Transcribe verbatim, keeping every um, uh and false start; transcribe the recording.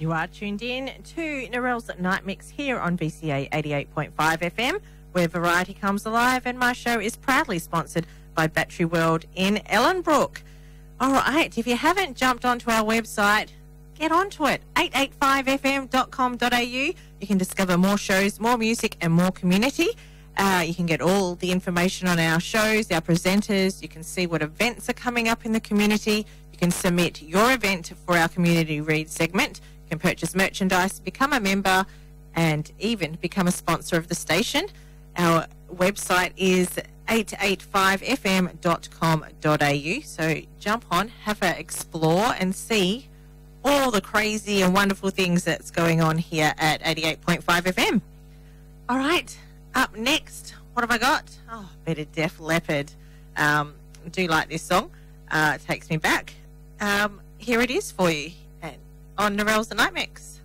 You are tuned in to Narelle's Night Mix here on V C A eighty-eight point five F M, where variety comes alive, and my show is proudly sponsored by Battery World in Ellenbrook. All right, if you haven't jumped onto our website, get onto it, eight eight five f m dot com dot a u. You can discover more shows, more music and more community. Uh, you can get all the information on our shows, our presenters. You can see what events are coming up in the community. You can submit your event for our Community Read segment. You can purchase merchandise, become a member, and even become a sponsor of the station. Our website is eight eight five f m dot com dot a u. So jump on, have a explore and see all the crazy and wonderful things that's going on here at eighty-eight point five F M. All right, up next, what have I got? Oh, bit of Def Leppard. Um, I do like this song. Uh, it takes me back. Um, here it is for you and on Narelle's The Night Mix.